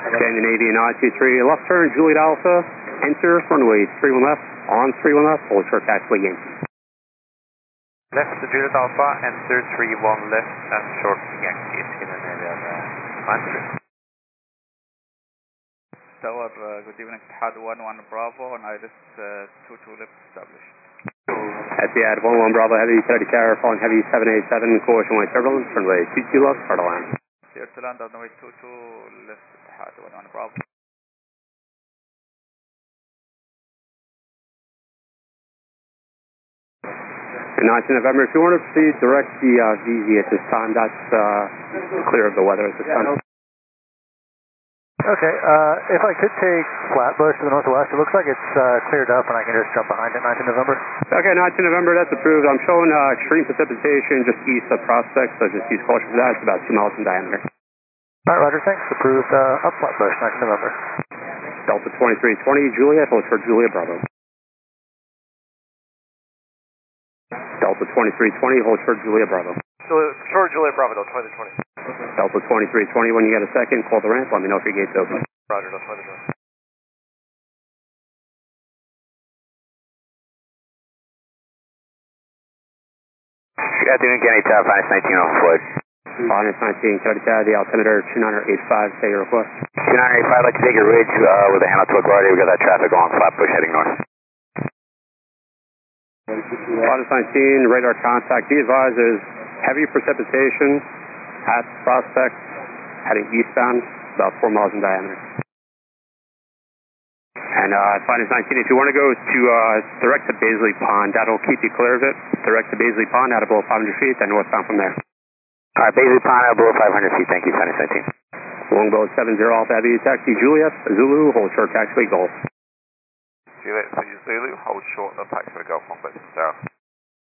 Scandinavian 923, left turn, Juliet Alpha, enter runway 31 left, on 31 left, hold short taxiway Yankee. Left to Juliet Alpha, enter 31 left and short Yankee, Scandinavian 923. Tower, good evening, Etihad 11 Bravo, and Iris 22 left established. Etihad 11 Bravo, heavy 30 carrier, following heavy 787, collision white turbulence, runway 22 left, start to land. Clear to land, runway 22 left, Etihad 11 Bravo. 19 November, if you want to proceed direct the VZ at this time, that's clear of the weather at this time. Okay, if I could take Flatbush to the northwest, it looks like it's cleared up and I can just jump behind it, 19 November. Okay, 19 November, that's approved. I'm showing extreme precipitation just east of Prospect, so just use caution for that. It's about 2 miles in diameter. Alright, Roger, thanks. Approved up Flatbush, 19 November. Delta 2320, Juliet, hold for Juliet Bravo. Delta 2320, hold for Juliet Bravo. Short Juliet Bravo, Delta 2020. Delta 2320, when you get a second, call the ramp, let me know if your gate's open. Roger, Delta 2020. Good afternoon, Kenny Tower, Finest 19 on Floyd. Finest 19, Cody Tower, the altimeter 2985, say your request. 2985, I'd like to take a ridge with a handle to authority. We got that traffic along Flatbush heading north. Finest 19, radar contact, be advised there's heavy precipitation at Prospect, heading eastbound, about 4 miles in diameter. And Finest 19, if you want to go to direct to Baisley Pond, that'll keep you clear of it. Direct to Baisley Pond, out of below 500 feet, then northbound from there. Alright, Baisley Pond, out below 500 feet, thank you, Finest 19. Longbow 70 Alpha Heavy Taxi, Juliet, Zulu, hold short taxiway Golf. Juliet, Zulu, hold short, taxiway Golf, 1 south.